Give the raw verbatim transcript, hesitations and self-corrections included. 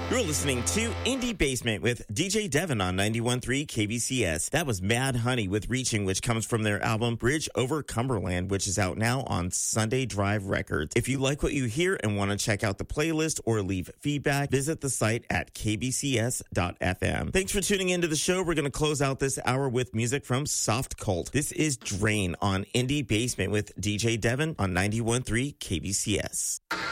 You're listening to Indie Basement with D J Devin on ninety-one point three K B C S. That was Mad Honey with Reaching, which comes from their album Bridge Over Cumberland, which is out now on Sunday Drive Records. If you like what you hear and want to check out the playlist or leave feedback, visit the site at k b c s dot f m. Thanks for tuning into the show. We're going to close out this hour with music from Soft Cult. This is Drain on Indie Basement with D J Devin on ninety-one point three K B C S.